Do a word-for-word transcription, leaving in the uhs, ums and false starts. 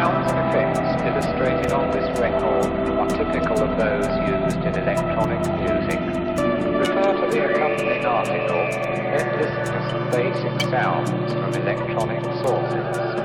sounds and effects illustrated on this record are typical of those used in electronic music. Refer to the accompanying article, then listen to some basic sounds from electronic sources.